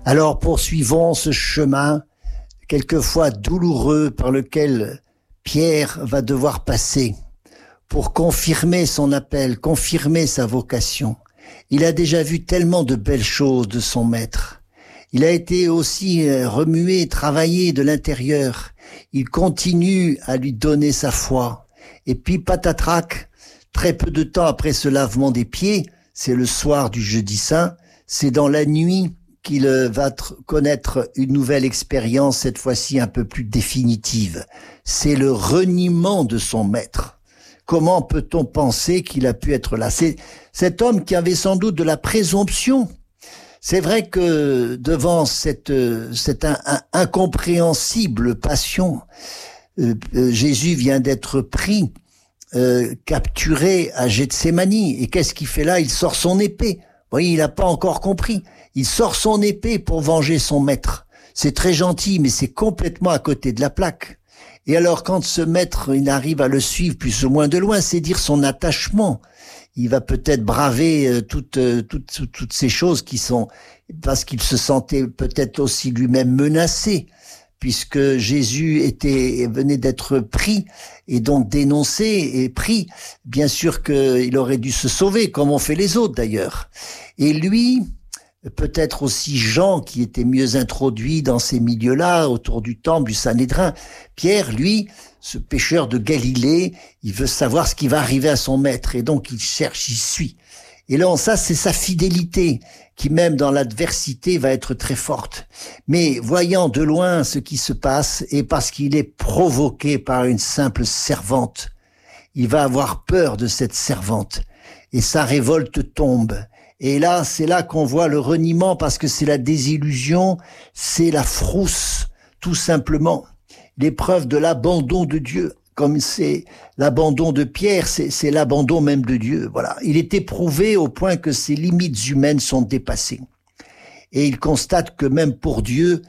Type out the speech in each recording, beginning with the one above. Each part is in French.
Alors poursuivons ce chemin, quelquefois douloureux, par lequel Pierre va devoir passer pour confirmer son appel, confirmer sa vocation. Il a déjà vu tellement de belles choses de son maître. Il a été aussi remué, travaillé de l'intérieur. Il continue à lui donner sa foi. Et puis patatrac, très peu de temps après ce lavement des pieds, c'est le soir du jeudi saint, c'est dans la nuit qu'il va connaître une nouvelle expérience, cette fois-ci un peu plus définitive. C'est le reniement de son maître. Comment peut-on penser qu'il a pu être là? C'est cet homme qui avait sans doute de la présomption. C'est vrai que devant cette incompréhensible passion, Jésus vient d'être pris, capturé à Gethsémani. Et qu'est-ce qu'il fait là? Il sort son épée. Vous voyez, il n'a pas encore compris. Il sort son épée pour venger son maître. C'est très gentil, mais c'est complètement à côté de la plaque. Et alors, quand ce maître, il arrive à le suivre plus ou moins de loin, c'est dire son attachement. Il va peut-être braver toutes ces choses qui sont, parce qu'il se sentait peut-être aussi lui-même menacé, puisque Jésus venait d'être pris et donc dénoncé et pris. Bien sûr qu'il aurait dû se sauver, comme ont fait les autres d'ailleurs. Et lui, peut-être aussi Jean, qui était mieux introduit dans ces milieux-là, autour du temple, du Sanhédrin. Pierre, lui, ce pêcheur de Galilée, il veut savoir ce qui va arriver à son maître, et donc il cherche, il suit. Et là, ça, c'est sa fidélité, qui même dans l'adversité va être très forte. Mais voyant de loin ce qui se passe, et parce qu'il est provoqué par une simple servante, il va avoir peur de cette servante, et sa révolte tombe. Et là, c'est là qu'on voit le reniement, parce que c'est la désillusion, c'est la frousse, tout simplement. L'épreuve de l'abandon de Dieu, comme c'est l'abandon de Pierre, c'est l'abandon même de Dieu. Voilà, il est éprouvé au point que ses limites humaines sont dépassées. Et il constate que même pour Dieu,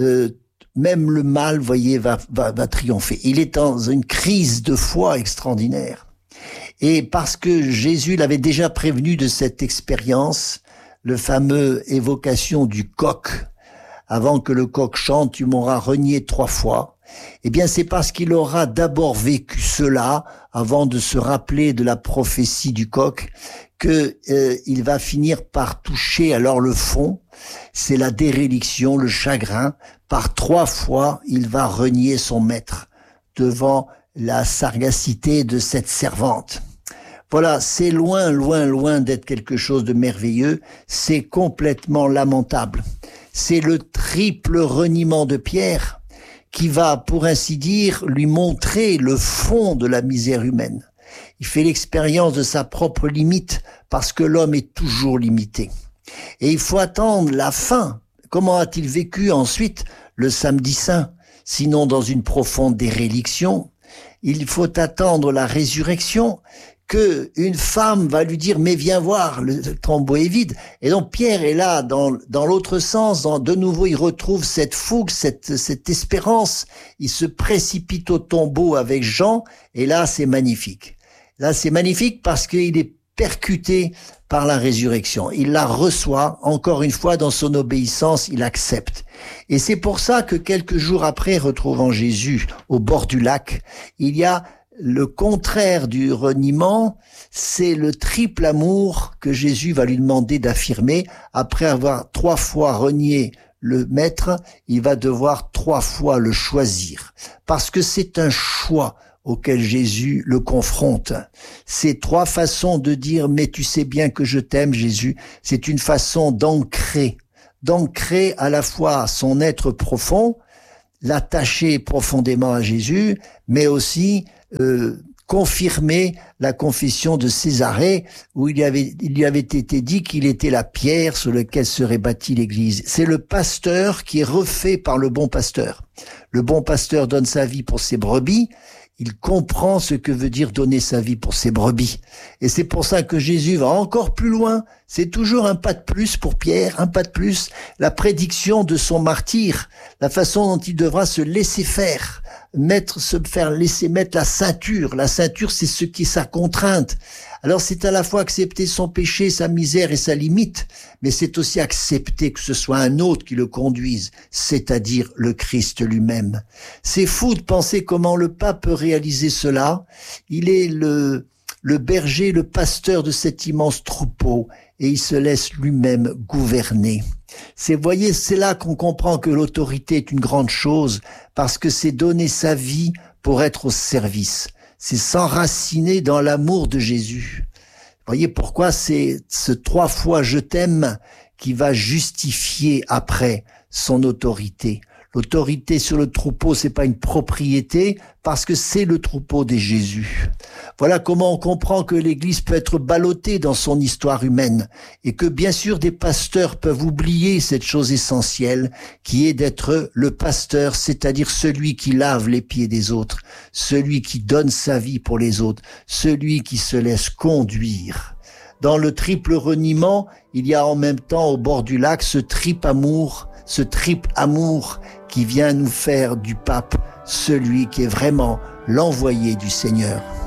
même le mal, voyez, va triompher. Il est dans une crise de foi extraordinaire. Et parce que Jésus l'avait déjà prévenu de cette expérience, le fameux évocation du coq, avant que le coq chante, tu m'auras renié 3 fois, eh bien c'est parce qu'il aura d'abord vécu cela, avant de se rappeler de la prophétie du coq, que il va finir par toucher alors le fond, c'est la déréliction, le chagrin. Par 3 fois, il va renier son maître devant la sagacité de cette servante. Voilà, c'est loin, loin, loin d'être quelque chose de merveilleux, c'est complètement lamentable. C'est le triple reniement de Pierre qui va, pour ainsi dire, lui montrer le fond de la misère humaine. Il fait l'expérience de sa propre limite, parce que l'homme est toujours limité. Et il faut attendre la fin. Comment a-t-il vécu ensuite le samedi saint? Sinon dans une profonde déréliction. Il faut attendre la résurrection, que une femme va lui dire, mais viens voir, le tombeau est vide. Et donc Pierre est là dans l'autre sens, de nouveau il retrouve cette fougue, cette espérance. Il se précipite au tombeau avec Jean, et là c'est magnifique. Là c'est magnifique parce qu'il est percuté par la résurrection. Il la reçoit, encore une fois, dans son obéissance, il accepte. Et c'est pour ça que quelques jours après, retrouvant Jésus au bord du lac, il y a le contraire du reniement, c'est le triple amour que Jésus va lui demander d'affirmer. Après avoir 3 fois renié le maître, il va devoir 3 fois le choisir. Parce que c'est un choix auquel Jésus le confronte. Ces 3 façons de dire « mais tu sais bien que je t'aime, Jésus », c'est une façon d'ancrer à la fois son être profond, l'attacher profondément à Jésus, mais aussi confirmer la confession de Césarée, où il lui avait été dit qu'il était la pierre sur laquelle serait bâtie l'Église. C'est le pasteur qui est refait par le bon pasteur. Le bon pasteur donne sa vie pour ses brebis. Il comprend ce que veut dire donner sa vie pour ses brebis. Et c'est pour ça que Jésus va encore plus loin. C'est toujours un pas de plus pour Pierre, un pas de plus. La prédiction de son martyre, la façon dont il devra se laisser faire laisser mettre la ceinture. La ceinture, c'est ce qui est sa contrainte. Alors c'est à la fois accepter son péché, sa misère et sa limite, mais c'est aussi accepter que ce soit un autre qui le conduise, c'est-à-dire le Christ lui-même. C'est fou de penser comment le pape peut réaliser cela. Il est le berger, le pasteur de cet immense troupeau, et il se laisse lui-même gouverner. Voyez, c'est là qu'on comprend que l'autorité est une grande chose, parce que c'est donner sa vie pour être au service. C'est s'enraciner dans l'amour de Jésus. Voyez pourquoi c'est ce 3 fois je t'aime qui va justifier après son autorité. L'autorité sur le troupeau, c'est pas une propriété parce que c'est le troupeau de Jésus. Voilà comment on comprend que l'Église peut être ballottée dans son histoire humaine et que bien sûr des pasteurs peuvent oublier cette chose essentielle qui est d'être le pasteur, c'est-à-dire celui qui lave les pieds des autres, celui qui donne sa vie pour les autres, celui qui se laisse conduire. Dans le triple reniement, il y a en même temps au bord du lac ce triple amour qui vient nous faire du pape celui qui est vraiment l'envoyé du Seigneur.